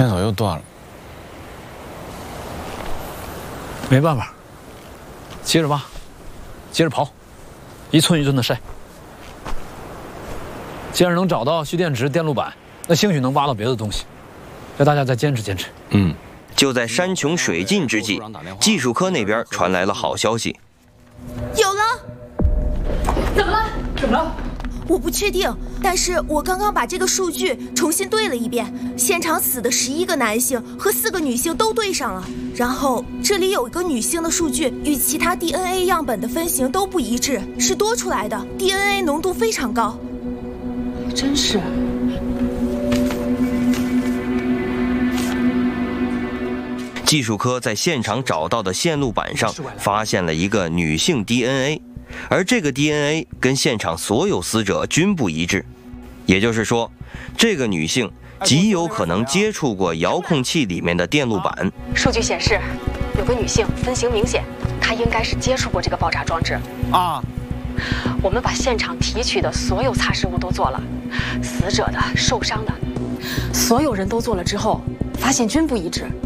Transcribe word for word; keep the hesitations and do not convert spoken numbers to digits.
牵手又断了， 没办法，接着挖，接着刨，一寸一寸的筛。既然能找到蓄电池、电路板，那兴许能挖到别的东西。要大家再坚持坚持。 嗯。 就在山穷水尽之际，技术科那边传来了好消息， 有了。 怎么了？怎么了？ 我不确定，但是我刚刚把这个数据重新对了一遍，现场死的十一个男性和四个女性都对上了，然后这里有一个女性的数据与其他 D N A 样本的分型都不一致，是多出来的 D N A 浓度非常高。 真是。 技术科在现场找到的线路板上发现了一个女性 D N A。而这个 D N A 跟现场所有死者均不一致，也就是说，这个女性极有可能接触过遥控器里面的电路板。 数据显示，有个女性分型明显，她应该是接触过这个爆炸装置。啊，我们把现场提取的所有擦拭物都做了，死者的、受伤的，所有人都做了之后，发现均不一致。